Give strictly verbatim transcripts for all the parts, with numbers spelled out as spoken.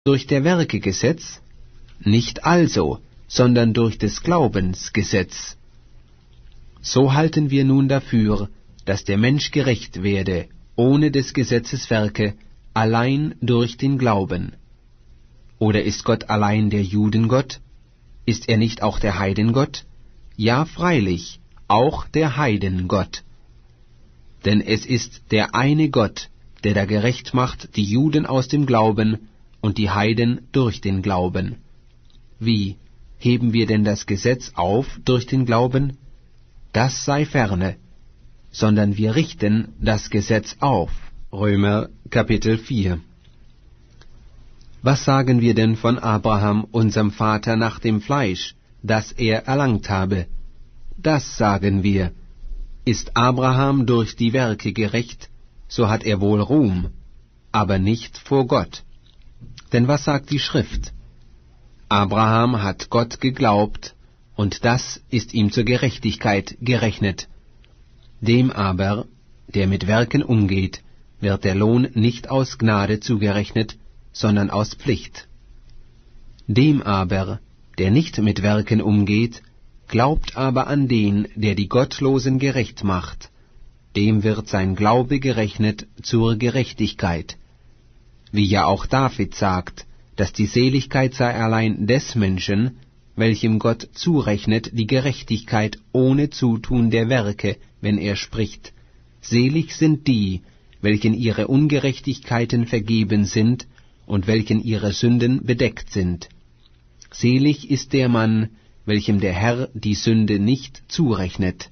durch der Werke Gesetz? Nicht also, sondern durch des Glaubens Gesetz. So halten wir nun dafür, dass der Mensch gerecht werde, ohne des Gesetzes Werke, allein durch den Glauben. Oder ist Gott allein der Judengott? Ist er nicht auch der Heidengott? Ja, freilich, auch der Heidengott. Denn es ist der eine Gott, der da gerecht macht die Juden aus dem Glauben und die Heiden durch den Glauben. Wie, heben wir denn das Gesetz auf durch den Glauben? Das sei ferne, sondern wir richten das Gesetz auf. Römer Kapitel vier. Was sagen wir denn von Abraham, unserem Vater nach dem Fleisch, das er erlangt habe? Das sagen wir: Ist Abraham durch die Werke gerecht, so hat er wohl Ruhm, aber nicht vor Gott. Denn was sagt die Schrift? Abraham hat Gott geglaubt, und das ist ihm zur Gerechtigkeit gerechnet. Dem aber, der mit Werken umgeht, wird der Lohn nicht aus Gnade zugerechnet, sondern aus Pflicht. Dem aber, der nicht mit Werken umgeht, glaubt aber an den, der die Gottlosen gerecht macht, dem wird sein Glaube gerechnet zur Gerechtigkeit. Wie ja auch David sagt, dass die Seligkeit sei allein des Menschen, welchem Gott zurechnet die Gerechtigkeit ohne Zutun der Werke, wenn er spricht: Selig sind die, welchen ihre Ungerechtigkeiten vergeben sind und welchen ihre Sünden bedeckt sind. Selig ist der Mann, welchem der Herr die Sünde nicht zurechnet.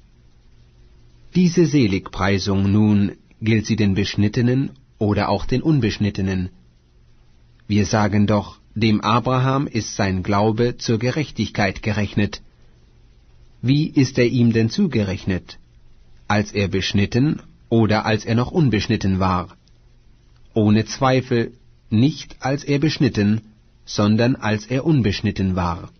Diese Seligpreisung nun, gilt sie den Beschnittenen oder auch den Unbeschnittenen? Wir sagen doch, dem Abraham ist sein Glaube zur Gerechtigkeit gerechnet. Wie ist er ihm denn zugerechnet? Als er beschnitten oder als er noch unbeschnitten war? Ohne Zweifel nicht als er beschnitten, sondern als er unbeschnitten war.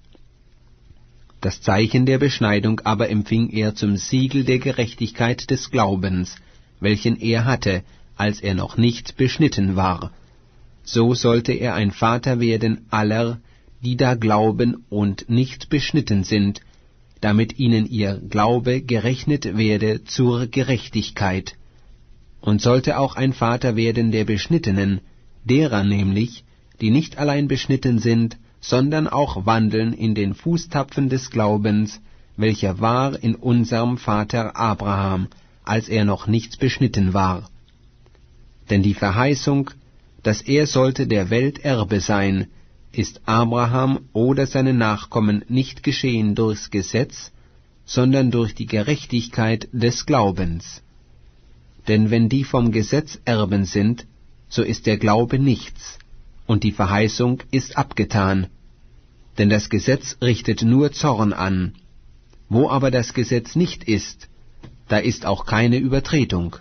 Das Zeichen der Beschneidung aber empfing er zum Siegel der Gerechtigkeit des Glaubens, welchen er hatte, als er noch nicht beschnitten war. So sollte er ein Vater werden aller, die da glauben und nicht beschnitten sind, damit ihnen ihr Glaube gerechnet werde zur Gerechtigkeit. Und sollte auch ein Vater werden der Beschnittenen, derer nämlich, die nicht allein beschnitten sind, sondern auch wandeln in den Fußtapfen des Glaubens, welcher war in unserem Vater Abraham, als er noch nicht beschnitten war. Denn die Verheißung, dass er sollte der Welt Erbe sein, ist Abraham oder seine Nachkommen nicht geschehen durchs Gesetz, sondern durch die Gerechtigkeit des Glaubens. Denn wenn die vom Gesetz Erben sind, so ist der Glaube nichts, und die Verheißung ist abgetan. Denn das Gesetz richtet nur Zorn an. Wo aber das Gesetz nicht ist, da ist auch keine Übertretung.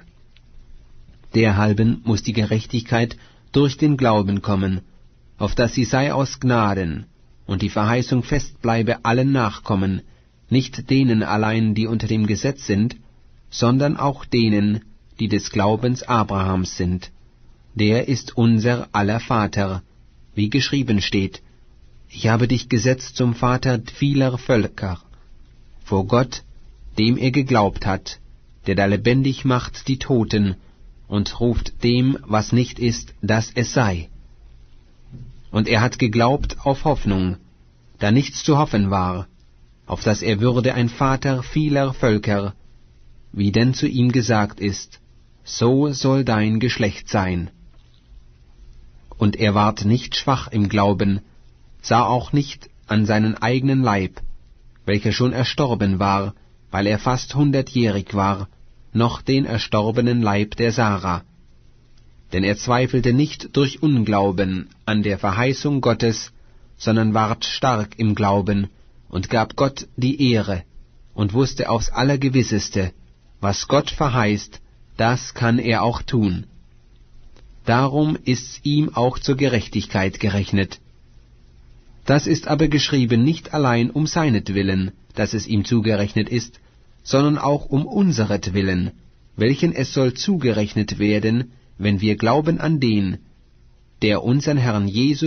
Derhalben muß die Gerechtigkeit durch den Glauben kommen, auf dass sie sei aus Gnaden, und die Verheißung fest bleibe allen Nachkommen, nicht denen allein, die unter dem Gesetz sind, sondern auch denen, die des Glaubens Abrahams sind. Der ist unser aller Vater, wie geschrieben steht: Ich habe dich gesetzt zum Vater vieler Völker, vor Gott, dem er geglaubt hat, der da lebendig macht die Toten und ruft dem, was nicht ist, dass es sei. Und er hat geglaubt auf Hoffnung, da nichts zu hoffen war, auf dass er würde ein Vater vieler Völker, wie denn zu ihm gesagt ist: So soll dein Geschlecht sein. Und er ward nicht schwach im Glauben, sah auch nicht an seinen eigenen Leib, welcher schon erstorben war, weil er fast hundertjährig war, noch den erstorbenen Leib der Sarah. Denn er zweifelte nicht durch Unglauben an der Verheißung Gottes, sondern ward stark im Glauben und gab Gott die Ehre und wusste aufs Allergewisseste, was Gott verheißt, das kann er auch tun. Darum ist's ihm auch zur Gerechtigkeit gerechnet. Das ist aber geschrieben nicht allein um seinetwillen, dass es ihm zugerechnet ist, sondern auch um unseretwillen, welchen es soll zugerechnet werden, wenn wir glauben an den, der unsern Herrn Jesus